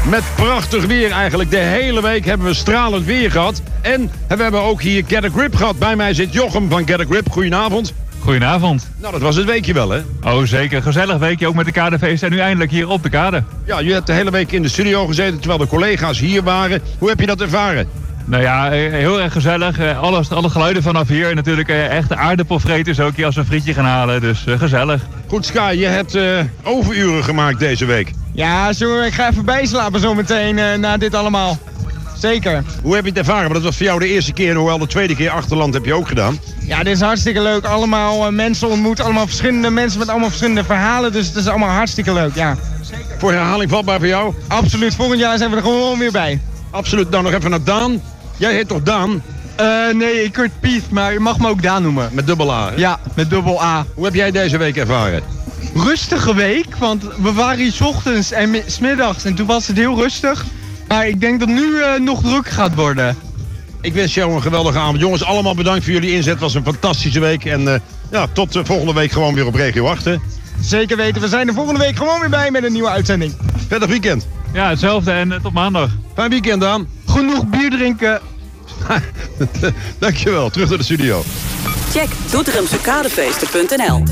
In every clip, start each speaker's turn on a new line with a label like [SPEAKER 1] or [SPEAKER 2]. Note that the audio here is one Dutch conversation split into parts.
[SPEAKER 1] Met prachtig weer eigenlijk. De hele week hebben we stralend weer gehad. En we hebben ook hier Get a Grip gehad. Bij mij zit Jochem van Get a Grip. Goedenavond.
[SPEAKER 2] Goedenavond.
[SPEAKER 1] Nou, dat was het weekje wel, hè?
[SPEAKER 2] Oh, zeker. Gezellig weekje, ook met de kadefeest. En nu eindelijk hier op de kade.
[SPEAKER 1] Ja, je hebt de hele week in de studio gezeten, terwijl de collega's hier waren. Hoe heb je dat ervaren?
[SPEAKER 2] Nou ja, heel erg gezellig. Alle geluiden vanaf hier. En natuurlijk echt aardappelvreters ook hier als we een frietje gaan halen. Dus gezellig.
[SPEAKER 1] Goed, Sky, je hebt overuren gemaakt deze week.
[SPEAKER 3] Ja, jongen, ik ga even bijslapen zometeen na dit allemaal. Zeker.
[SPEAKER 1] Hoe heb je het ervaren? Want dat was voor jou de eerste keer, hoewel de tweede keer Achterland heb je ook gedaan.
[SPEAKER 3] Ja, dit is hartstikke leuk. Allemaal mensen ontmoet, allemaal verschillende mensen met allemaal verschillende verhalen. Dus het is allemaal hartstikke leuk, ja.
[SPEAKER 1] Voor herhaling vatbaar voor jou?
[SPEAKER 3] Absoluut, volgend jaar zijn we er gewoon weer bij.
[SPEAKER 1] Absoluut. Nou, nog even naar Daan. Jij heet toch Daan?
[SPEAKER 3] Nee, ik word Piet, maar je mag me ook Daan noemen.
[SPEAKER 1] Met dubbel A, hè?
[SPEAKER 3] Ja, met dubbel A.
[SPEAKER 1] Hoe heb jij deze week ervaren?
[SPEAKER 3] Rustige week, want we waren hier 's ochtends en 's middags en toen was het heel rustig. Maar ik denk dat nu nog druk gaat worden.
[SPEAKER 1] Ik wens jou een geweldige avond. Jongens, allemaal bedankt voor jullie inzet. Het was een fantastische week. En tot volgende week gewoon weer op Regio 8.
[SPEAKER 3] Zeker weten, we zijn er volgende week gewoon weer bij met een nieuwe uitzending.
[SPEAKER 1] Prettig weekend.
[SPEAKER 2] Ja, hetzelfde en tot maandag.
[SPEAKER 1] Fijn weekend, Daan.
[SPEAKER 3] Genoeg bier drinken.
[SPEAKER 1] Dankjewel, terug naar de studio.
[SPEAKER 4] Check doetinchemsekadefeesten.nl.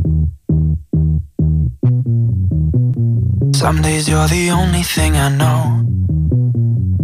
[SPEAKER 5] Some days you're the only thing I know.